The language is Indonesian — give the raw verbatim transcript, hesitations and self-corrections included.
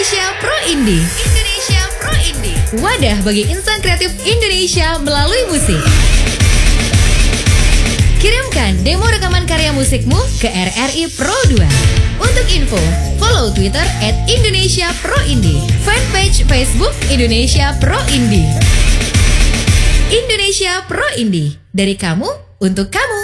Indonesia Pro Indie. Indonesia Pro Indie. Wadah bagi insan kreatif Indonesia melalui musik. Kirimkan demo rekaman karya musikmu ke R R I Pro dua. Untuk info, follow Twitter at Indonesia Pro Indie. Fanpage Facebook Indonesia Pro Indie. Indonesia Pro Indie. Dari kamu, untuk kamu.